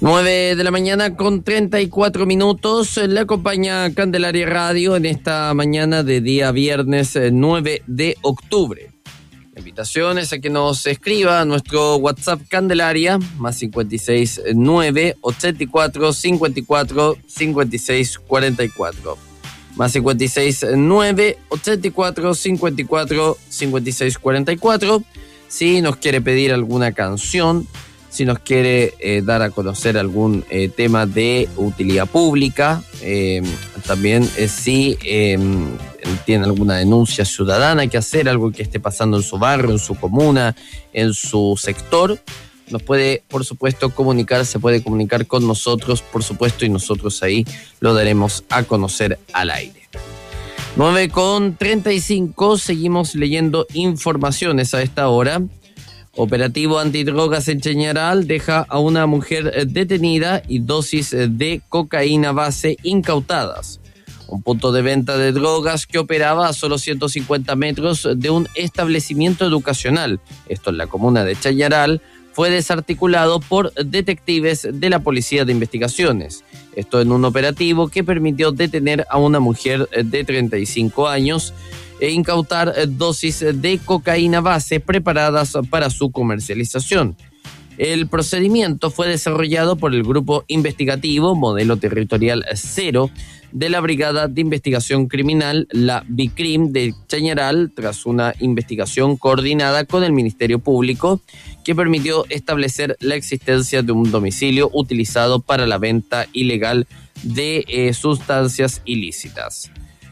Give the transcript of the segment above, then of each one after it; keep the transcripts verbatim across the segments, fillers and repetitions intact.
nueve de la mañana con treinta y cuatro minutos. Le acompaña Candelaria Radio en esta mañana de día viernes nueve de octubre. La invitación es a que nos escriba a nuestro WhatsApp Candelaria, más cincuenta y seis nueve ochenta y cuatro cincuenta y cuatro cincuenta y seis cuarenta y cuatro. Más cincuenta y seis nueve ochenta y cuatro cincuenta y cuatro cincuenta y seis cuarenta y cuatro. Si nos quiere pedir alguna canción, si nos quiere eh, dar a conocer algún eh, tema de utilidad pública, eh, también eh, si eh, tiene alguna denuncia ciudadana que hacer, algo que esté pasando en su barrio, en su comuna, en su sector, nos puede, por supuesto, comunicar, se puede comunicar con nosotros, por supuesto, y nosotros ahí lo daremos a conocer al aire. nueve con treinta y cinco, seguimos leyendo informaciones a esta hora. Operativo antidrogas en Chañaral deja a una mujer detenida y dosis de cocaína base incautadas. Un punto de venta de drogas que operaba a solo ciento cincuenta metros de un establecimiento educacional, esto en la comuna de Chañaral, fue desarticulado por detectives de la Policía de Investigaciones. Esto en un operativo que permitió detener a una mujer de treinta y cinco años e incautar dosis de cocaína base preparadas para su comercialización. El procedimiento fue desarrollado por el Grupo Investigativo Modelo Territorial Cero de la Brigada de Investigación Criminal, la BICRIM de Chañaral, tras una investigación coordinada con el Ministerio Público que permitió establecer la existencia de un domicilio utilizado para la venta ilegal de eh, sustancias ilícitas.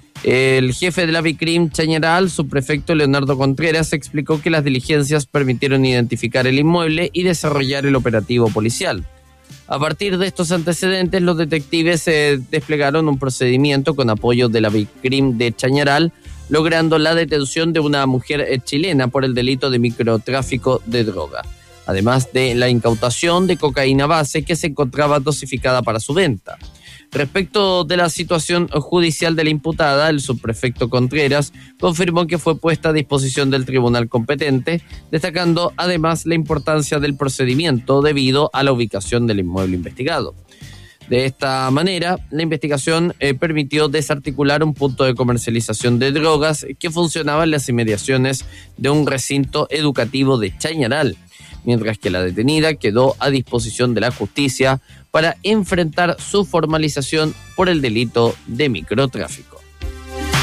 El jefe de la BICRIM Chañaral, subprefecto Leonardo Contreras, explicó que las diligencias permitieron identificar el inmueble y desarrollar el operativo policial. A partir de estos antecedentes, los detectives eh, desplegaron un procedimiento con apoyo de la BICRIM de Chañaral, logrando la detención de una mujer eh, chilena por el delito de microtráfico de droga, además de la incautación de cocaína base que se encontraba dosificada para su venta. Respecto de la situación judicial de la imputada, el subprefecto Contreras confirmó que fue puesta a disposición del tribunal competente, destacando además la importancia del procedimiento debido a la ubicación del inmueble investigado. De esta manera, la investigación eh, permitió desarticular un punto de comercialización de drogas que funcionaba en las inmediaciones de un recinto educativo de Chañaral, mientras que la detenida quedó a disposición de la justicia para enfrentar su formalización por el delito de microtráfico.